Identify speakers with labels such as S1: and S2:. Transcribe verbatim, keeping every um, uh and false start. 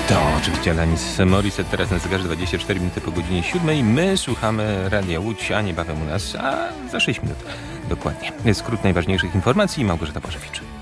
S1: To oczywiście Alanis Morissette, teraz na zegarze dwadzieścia cztery minuty po godzinie siódmej. My słuchamy Radia Łódź, a niebawem u nas, a za sześć minut dokładnie. Skrót najważniejszych informacji, Małgorzata Bożewicz.